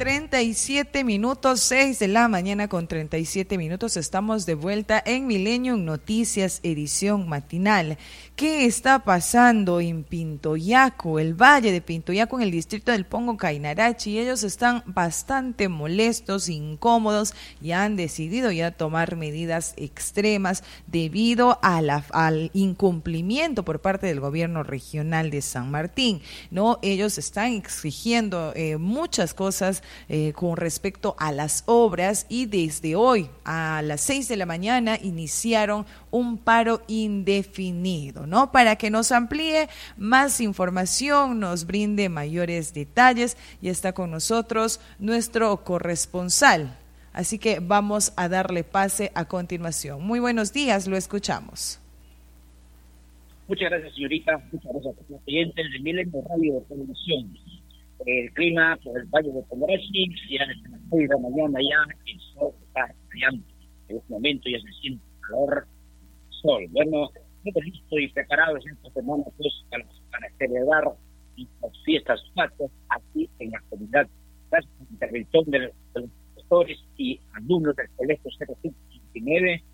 37 minutos, 6 de la mañana con 37 minutos. Estamos de vuelta en Millennium Noticias, edición matinal. ¿Qué está pasando en Pintoyaco, el valle de Pintoyaco, en el distrito del Pongo Cainarachi? Ellos están bastante molestos, incómodos y han decidido ya tomar medidas extremas debido a al incumplimiento por parte del gobierno regional de San Martín, ¿no? Ellos están exigiendo muchas cosas con respecto a las obras, y desde hoy a las 6 de la mañana iniciaron un paro indefinido, ¿no? Para que nos amplíe más información, nos brinde mayores detalles, y está con nosotros nuestro corresponsal. Así que vamos a darle pase a continuación. Muy buenos días, lo escuchamos. Muchas gracias, señorita. Muchas gracias a los oyentes de Milenio Radio de Televisión. El clima por el Valle de Cainarachi, ya desde las 6 de la mañana ya el sol está rayando. En este momento ya se siente calor, sol. Bueno, estamos listos y preparados esta semana pues, para celebrar las fiestas patrias aquí en la comunidad. Gracias a la intervención de los profesores y alumnos del colegio 059,